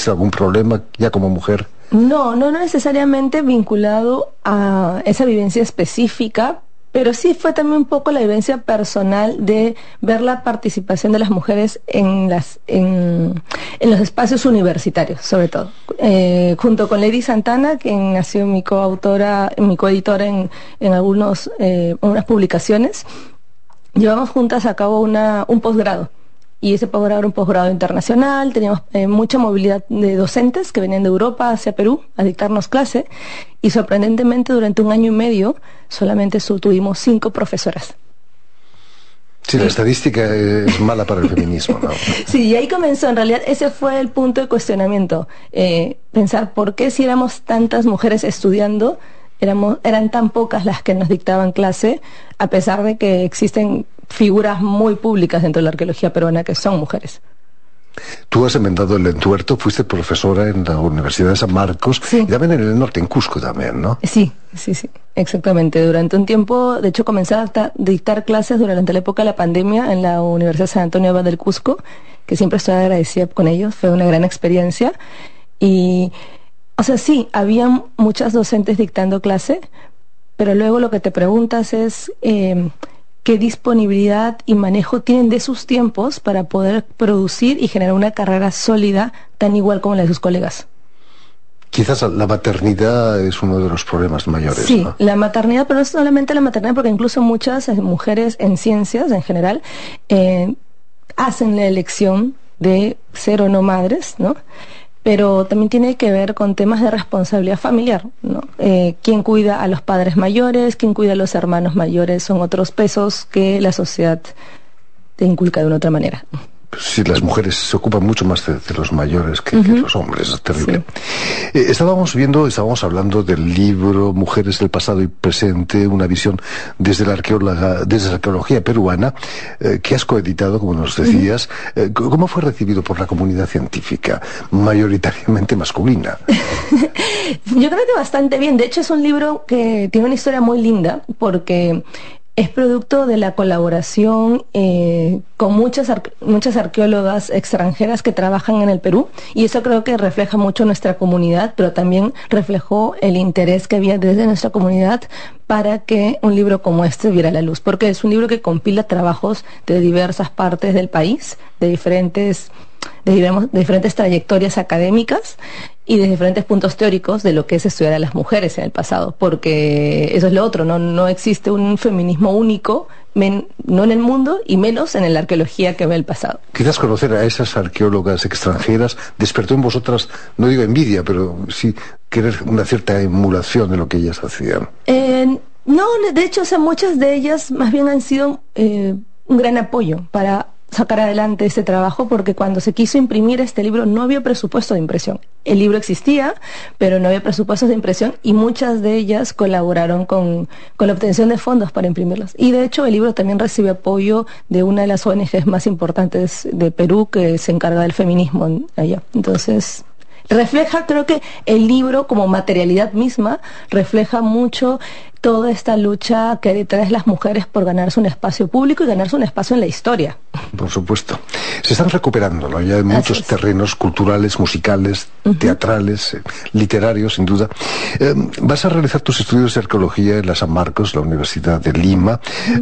¿Tuviste algún problema ya como mujer? No necesariamente vinculado a esa vivencia específica, pero sí fue también un poco la vivencia personal de ver la participación de las mujeres en los espacios universitarios, sobre todo. Junto con Lady Santana, quien ha sido mi coeditora en unas publicaciones, llevamos juntas a cabo un posgrado. Y ese posgrado era un posgrado internacional, teníamos mucha movilidad de docentes que venían de Europa hacia Perú a dictarnos clase, y sorprendentemente durante 1 año y medio solamente tuvimos 5 profesoras. Sí, la estadística es mala para el feminismo, ¿no? Sí, y ahí comenzó, en realidad ese fue el punto de cuestionamiento, pensar por qué si éramos tantas mujeres estudiando, eran tan pocas las que nos dictaban clase, a pesar de que existen figuras muy públicas dentro de la arqueología peruana que son mujeres. Tú has enmendado el entuerto, fuiste profesora en la Universidad de San Marcos, sí, y también en el norte, en Cusco también, ¿no? Sí, exactamente. Durante un tiempo, de hecho, comencé a dictar clases durante la época de la pandemia en la Universidad San Antonio Abad del Cusco, que siempre estoy agradecida con ellos, fue una gran experiencia. Y, o sea, sí, había muchas docentes dictando clase, pero luego lo que te preguntas es qué disponibilidad y manejo tienen de sus tiempos para poder producir y generar una carrera sólida tan igual como la de sus colegas. Quizás la maternidad es uno de los problemas mayores, sí, ¿no? La maternidad, pero no solamente la maternidad, porque incluso muchas mujeres en ciencias en general hacen la elección de ser o no madres, ¿no? Pero también tiene que ver con temas de responsabilidad familiar, ¿no? ¿Quién cuida a los padres mayores? ¿Quién cuida a los hermanos mayores? Son otros pesos que la sociedad te inculca de una otra manera. Sí, las mujeres se ocupan mucho más de los mayores que los hombres, es terrible. Sí. Estábamos hablando del libro Mujeres del pasado y presente, una visión desde la arqueología peruana, que has coeditado, como nos decías. ¿Cómo fue recibido por la comunidad científica, mayoritariamente masculina? Yo creo que bastante bien. De hecho, es un libro que tiene una historia muy linda, porque es producto de la colaboración con muchas arqueólogas extranjeras que trabajan en el Perú, y eso creo que refleja mucho nuestra comunidad, pero también reflejó el interés que había desde nuestra comunidad para que un libro como este viera la luz, porque es un libro que compila trabajos de diversas partes del país, de diferentes trayectorias académicas y de diferentes puntos teóricos de lo que es estudiar a las mujeres en el pasado, porque eso es lo otro, no existe un feminismo único, no en el mundo y menos en la arqueología que ve el pasado. Quizás conocer a esas arqueólogas extranjeras despertó en vosotras, no digo envidia, pero sí querer una cierta emulación de lo que ellas hacían. No, de hecho, muchas de ellas más bien han sido un gran apoyo para sacar adelante este trabajo, porque cuando se quiso imprimir este libro no había presupuesto de impresión. El libro existía, pero no había presupuestos de impresión, y muchas de ellas colaboraron con la obtención de fondos para imprimirlos. Y de hecho el libro también recibe apoyo de una de las ONGs más importantes de Perú, que se encarga del feminismo allá. Entonces refleja, creo que el libro como materialidad misma refleja mucho toda esta lucha que hay detrás de las mujeres por ganarse un espacio público y ganarse un espacio en la historia. Por supuesto. Se están recuperando, ¿no? Ya hay muchos terrenos culturales, musicales, teatrales, literarios, sin duda. Vas a realizar tus estudios de arqueología en la San Marcos, la Universidad de Lima,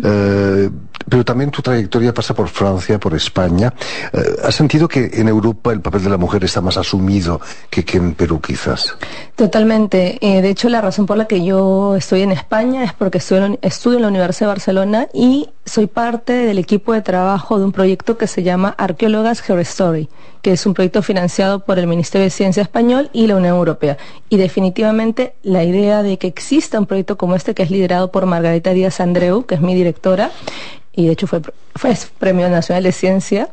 pero también tu trayectoria pasa por Francia, por España. ¿Has sentido que en Europa el papel de la mujer está más asumido que en Perú, quizás? Totalmente. De hecho, la razón por la que yo estoy en España es porque estudio en la Universidad de Barcelona y soy parte del equipo de trabajo de un proyecto que se llama Arqueólogas Her Story, que es un proyecto financiado por el Ministerio de Ciencia español y la Unión Europea. Y definitivamente la idea de que exista un proyecto como este, que es liderado por Margarita Díaz Andreu, que es mi directora, y de hecho fue Premio Nacional de Ciencia,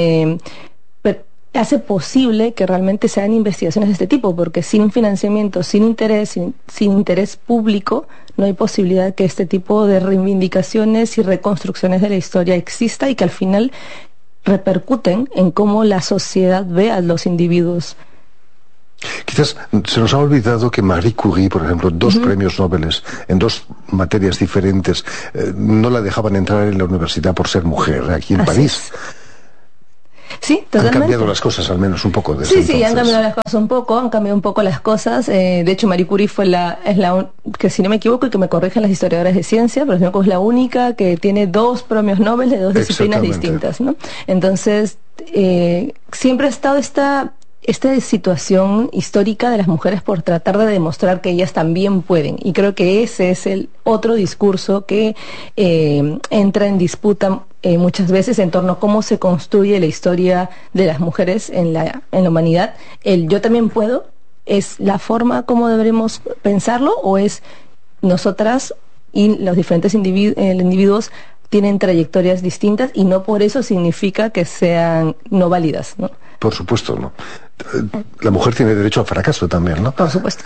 hace posible que realmente se hagan investigaciones de este tipo, porque sin financiamiento, sin interés público, no hay posibilidad que este tipo de reivindicaciones y reconstrucciones de la historia exista y que al final repercuten en cómo la sociedad ve a los individuos. Quizás se nos ha olvidado que Marie Curie, por ejemplo, 2 premios Nobel en 2 materias diferentes, no la dejaban entrar en la universidad por ser mujer, aquí en París. Sí, totalmente. Han cambiado las cosas, al menos un poco. Desde sí, entonces. han cambiado las cosas un poco, han cambiado un poco las cosas. De hecho, Marie Curie que si no me equivoco, y que me corrigen las historiadoras de ciencia, pero si no me equivoco, es la única que tiene 2 premios Nobel de 2 disciplinas distintas, ¿no? Entonces, siempre ha estado esta situación histórica de las mujeres por tratar de demostrar que ellas también pueden, y creo que ese es el otro discurso que entra en disputa muchas veces en torno a cómo se construye la historia de las mujeres en la humanidad. El yo también puedo, ¿es la forma como deberemos pensarlo, o es nosotras y los diferentes individuos tienen trayectorias distintas y no por eso significa que sean no válidas, ¿no? Por supuesto, ¿no? La mujer tiene derecho al fracaso también, ¿no? Por supuesto.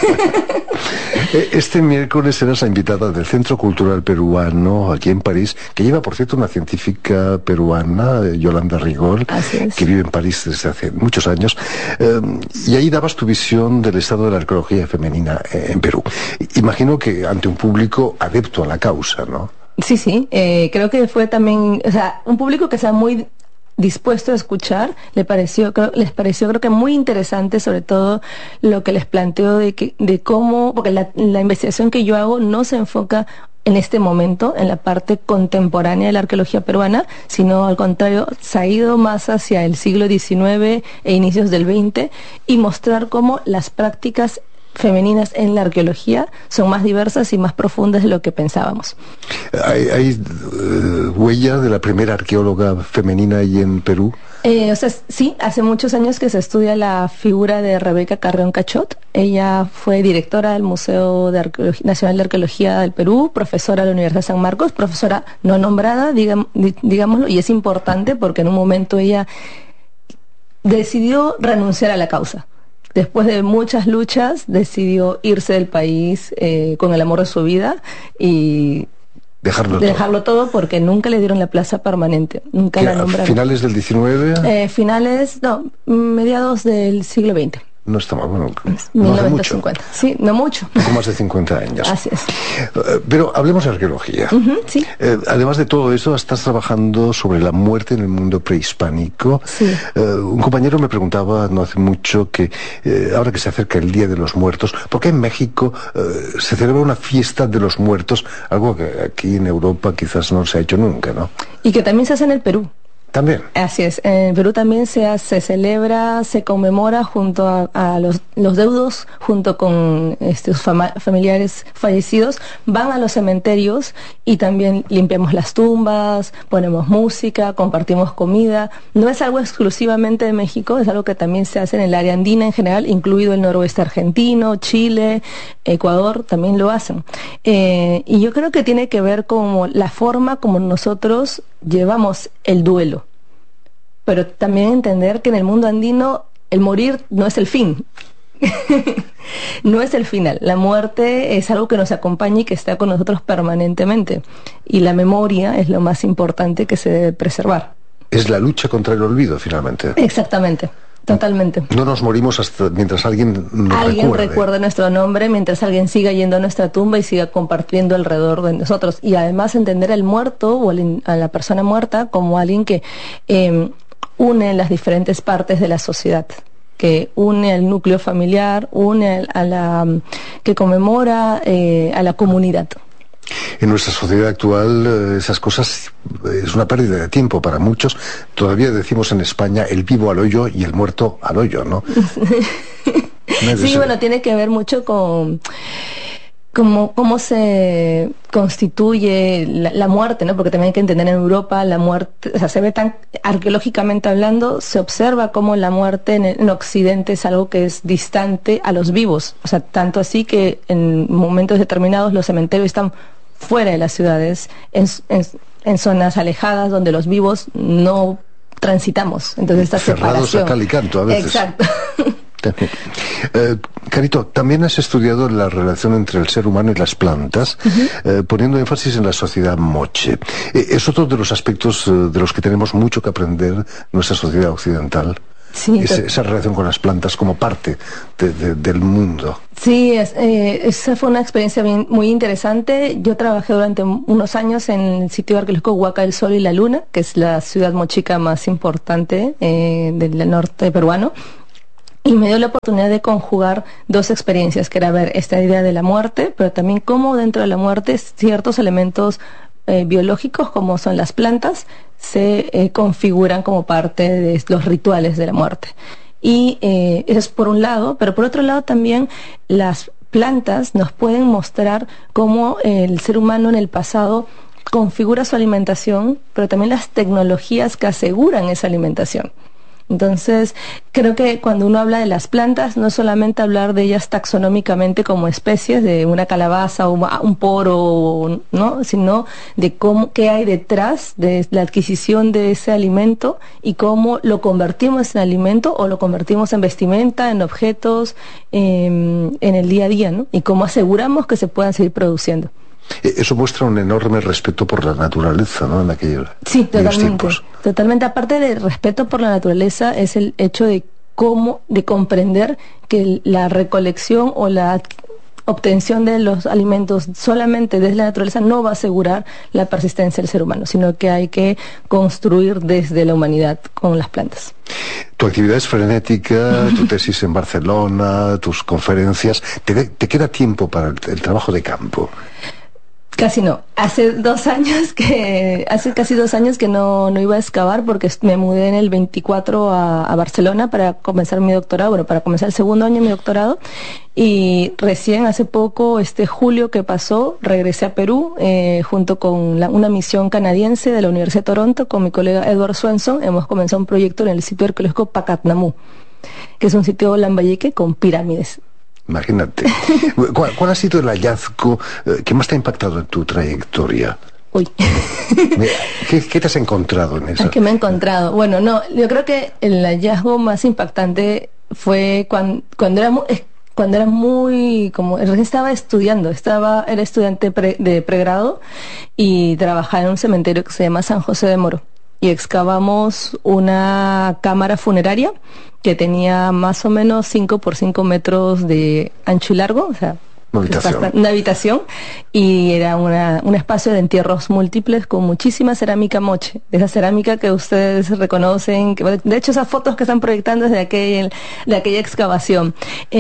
Este miércoles serás la invitada del Centro Cultural Peruano aquí en París, que lleva, por cierto, una científica peruana, Yolanda Rigol, que vive en París desde hace muchos años, y ahí dabas tu visión del estado de la arqueología femenina en Perú. Imagino que ante un público adepto a la causa, ¿no? Sí, creo que fue también, o sea, un público que sea muy dispuesto a escuchar. Les pareció creo que muy interesante, sobre todo lo que les planteo de cómo, porque la investigación que yo hago no se enfoca en este momento en la parte contemporánea de la arqueología peruana, sino al contrario, se ha ido más hacia el siglo XIX e inicios del XX, y mostrar cómo las prácticas femeninas en la arqueología son más diversas y más profundas de lo que pensábamos. ¿Hay huella de la primera arqueóloga femenina ahí en Perú? Sí, hace muchos años que se estudia la figura de Rebeca Carreón Cachot. Ella fue directora del Museo Nacional de Arqueología del Perú, profesora de la Universidad de San Marcos, profesora no nombrada, digámoslo, y es importante porque en un momento ella decidió renunciar a la causa. Después de muchas luchas, decidió irse del país con el amor de su vida y dejarlo todo, porque nunca le dieron la plaza permanente, nunca la nombraron. ¿Finales del 19? Mediados del siglo XX. No está mal, bueno, 1950. No sí, no mucho. Poco más de 50 años. Así es. Pero hablemos de arqueología. Sí. Además de todo eso, estás trabajando sobre la muerte en el mundo prehispánico. Sí. Un compañero me preguntaba no hace mucho que ahora que se acerca el Día de los Muertos, ¿por qué en México se celebra una fiesta de los muertos? Algo que aquí en Europa quizás no se ha hecho nunca, ¿no? Y que también se hace en el Perú. También. Así es. En Perú también se celebra, se conmemora junto a los deudos, junto con sus familiares fallecidos, van a los cementerios y también limpiamos las tumbas, ponemos música, compartimos comida. No es algo exclusivamente de México, es algo que también se hace en el área andina en general, incluido el noroeste argentino, Chile, Ecuador, también lo hacen. Y yo creo que tiene que ver con la forma como nosotros llevamos el duelo, pero también entender que en el mundo andino el morir no es el fin. No es el final. La muerte es algo que nos acompaña y que está con nosotros permanentemente, y la memoria es lo más importante que se debe preservar. Es la lucha contra el olvido, finalmente. Exactamente. Totalmente. No nos morimos hasta mientras alguien recuerde nuestro nombre, mientras alguien siga yendo a nuestra tumba y siga compartiendo alrededor de nosotros. Y además entender al muerto o a la persona muerta como alguien que une las diferentes partes de la sociedad, que une al núcleo familiar, une que conmemora a la comunidad. En nuestra sociedad actual esas cosas es una pérdida de tiempo para muchos. Todavía decimos en España el vivo al hoyo y el muerto al hoyo, ¿no? Sí, bueno, tiene que ver mucho con cómo se constituye la muerte, ¿no? Porque también hay que entender en Europa la muerte, o sea, se ve tan arqueológicamente hablando, se observa cómo la muerte en Occidente es algo que es distante a los vivos, o sea, tanto así que en momentos determinados los cementerios están fuera de las ciudades, en zonas alejadas donde los vivos no transitamos. Entonces esta cerrados separación. A cal y canto a veces. Exacto. Carito, también has estudiado la relación entre el ser humano y las plantas, poniendo énfasis en la sociedad moche. Es otro de los aspectos de los que tenemos mucho que aprender en nuestra sociedad occidental. Sí, esa relación con las plantas como parte del mundo. Sí, esa fue una experiencia muy interesante. Yo trabajé durante unos años en el sitio arqueológico Huaca del Sol y la Luna, que es la ciudad mochica más importante del norte peruano. Y me dio la oportunidad de conjugar dos experiencias, que era ver esta idea de la muerte, pero también cómo dentro de la muerte ciertos elementos biológicos, como son las plantas, se configuran como parte de los rituales de la muerte. Y eso es por un lado, pero por otro lado también las plantas nos pueden mostrar cómo el ser humano en el pasado configura su alimentación, pero también las tecnologías que aseguran esa alimentación. Entonces, creo que cuando uno habla de las plantas, no es solamente hablar de ellas taxonómicamente como especies, de una calabaza o un poro, ¿no? Sino de qué hay detrás de la adquisición de ese alimento y cómo lo convertimos en alimento o lo convertimos en vestimenta, en objetos, en el día a día, ¿no? Y cómo aseguramos que se puedan seguir produciendo. Eso muestra un enorme respeto por la naturaleza, ¿no? En aquellos tiempos. Totalmente. Aparte del respeto por la naturaleza, es el hecho de comprender que la recolección o la obtención de los alimentos solamente desde la naturaleza no va a asegurar la persistencia del ser humano, sino que hay que construir desde la humanidad con las plantas. Tu actividad es frenética, tu tesis en Barcelona, tus conferencias. ¿Te queda tiempo para el trabajo de campo? Casi no. Hace casi 2 años que no iba a excavar, porque me mudé en el 24 a Barcelona para comenzar mi doctorado, para comenzar el segundo año de mi doctorado. Y recién hace poco, julio que pasó, regresé a Perú junto con una misión canadiense de la Universidad de Toronto, con mi colega Edward Swenson. Hemos comenzado un proyecto en el sitio arqueológico Pacatnamú, que es un sitio lambayeque con pirámides. Imagínate. ¿Cuál ha sido el hallazgo que más te ha impactado en tu trayectoria? Uy. ¿Qué te has encontrado en eso? ¿Qué me he encontrado? Bueno, yo creo que el hallazgo más impactante fue cuando era muy, como recién estaba estudiando, era estudiante de pregrado y trabajaba en un cementerio que se llama San José de Moro. Y excavamos una cámara funeraria que tenía más o menos 5 por 5 metros de ancho y largo, o sea, una habitación, y era un espacio de entierros múltiples con muchísima cerámica moche, de esa cerámica que ustedes reconocen, de hecho esas fotos que están proyectando es de aquella excavación.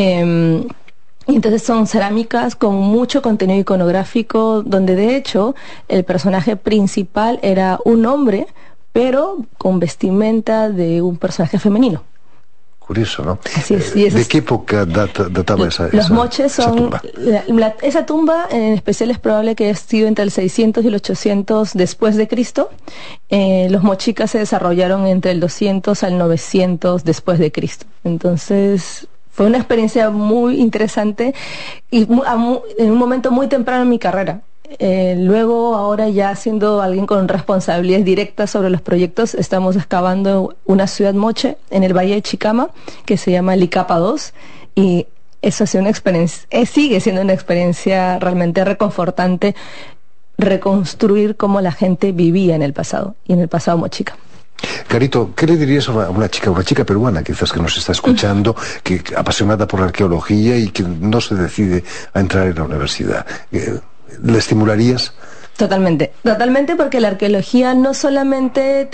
Y entonces son cerámicas con mucho contenido iconográfico, donde de hecho el personaje principal era un hombre, pero con vestimenta de un personaje femenino. Curioso, ¿no? Así es. ¿De qué época databa Los moches son... esa tumba? Esa tumba en especial es probable que haya sido entre el 600 y el 800 después de Cristo. Los mochicas se desarrollaron entre el 200 al 900 después de Cristo. Entonces fue una experiencia muy interesante y en un momento muy temprano en mi carrera. Luego, ahora ya siendo alguien con responsabilidades directas sobre los proyectos, estamos excavando una ciudad moche en el Valle de Chicama que se llama Licapa 2, y eso ha sido una experiencia, sigue siendo una experiencia realmente reconfortante, reconstruir cómo la gente vivía en el pasado, y en el pasado mochica. Carito, ¿qué le dirías a una chica peruana quizás que nos está escuchando, que apasionada por la arqueología y que no se decide a entrar en la universidad? ¿Le estimularías? Totalmente, porque la arqueología no solamente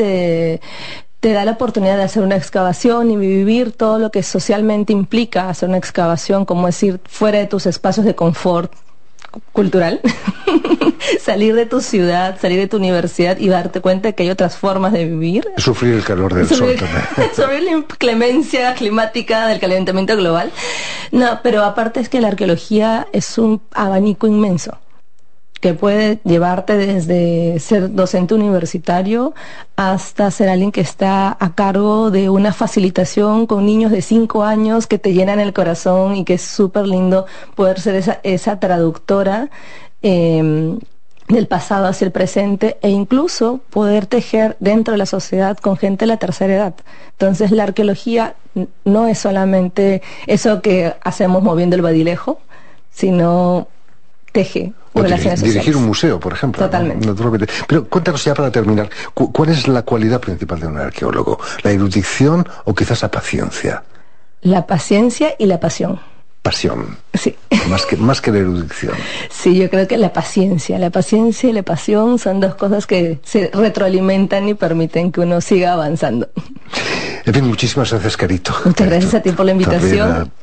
te da la oportunidad de hacer una excavación y vivir todo lo que socialmente implica hacer una excavación, como decir, fuera de tus espacios de confort cultural, salir de tu ciudad, salir de tu universidad y darte cuenta de que hay otras formas de vivir. Sufrir el calor del sol también. Sufrir la inclemencia climática del calentamiento global. No, pero aparte es que la arqueología es un abanico inmenso, que puede llevarte desde ser docente universitario hasta ser alguien que está a cargo de una facilitación con niños de 5 años que te llenan el corazón, y que es súper lindo poder ser esa traductora del pasado hacia el presente, e incluso poder tejer dentro de la sociedad con gente de la tercera edad. Entonces la arqueología no es solamente eso que hacemos moviendo el badilejo, sino teje relaciones sociales. Dirigir un museo, por ejemplo. Totalmente. Naturalmente. Pero cuéntanos ya para terminar, ¿cuál es la cualidad principal de un arqueólogo? ¿La erudición o quizás la paciencia? La paciencia y la pasión. Pasión. Sí. Más que la erudición. Sí, yo creo que la paciencia y la pasión son dos cosas que se retroalimentan y permiten que uno siga avanzando. En fin, muchísimas gracias, Carito. Muchas gracias a ti por la invitación.